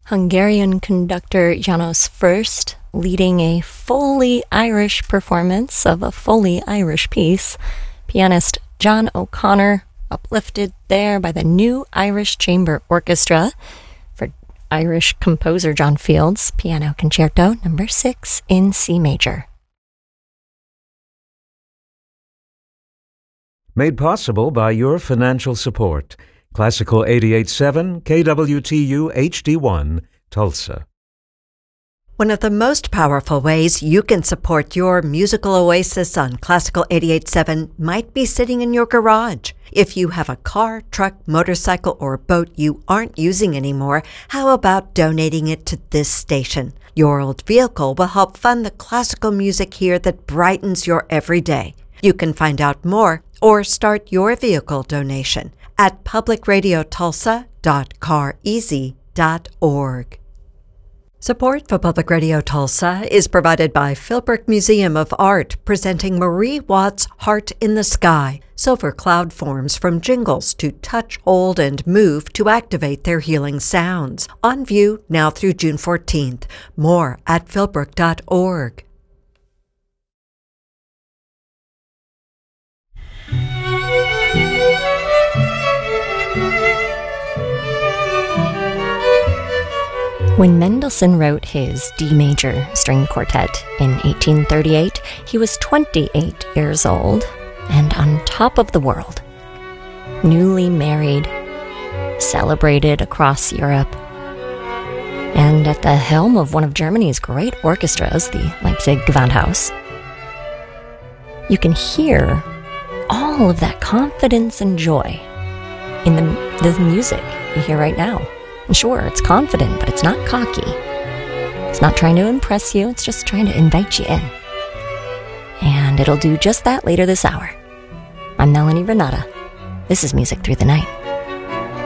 Hungarian conductor János First leading a fully Irish performance of a fully Irish piece. Pianist John O'Connor uplifted there by the New Irish Chamber Orchestra. For Irish composer John Fields, Piano Concerto No. 6 in C major. Made possible by your financial support. Classical 88.7 KWTU HD1, Tulsa. One of the most powerful ways you can support your musical oasis on Classical 88.7 might be sitting in your garage. If you have a car, truck, motorcycle, or boat you aren't using anymore, how about donating it to this station? Your old vehicle will help fund the classical music here that brightens your everyday. You can find out more or start your vehicle donation at publicradiotulsa.careasy.org. Support for Public Radio Tulsa is provided by Philbrook Museum of Art, presenting Marie Watts' Heart in the Sky. Silver cloud forms from jingles to touch, hold, and move to activate their healing sounds. On view now through June 14th. More at philbrook.org. When Mendelssohn wrote his D major string quartet in 1838, he was 28 years old and on top of the world. Newly married, celebrated across Europe, and at the helm of one of Germany's great orchestras, the Leipzig Gewandhaus. You can hear all of that confidence and joy in the music you hear right now. And sure, it's confident, but it's not cocky. It's not trying to impress you, it's just trying to invite you in. And it'll do just that later this hour. I'm Melanie Renata. This is Music Through the Night.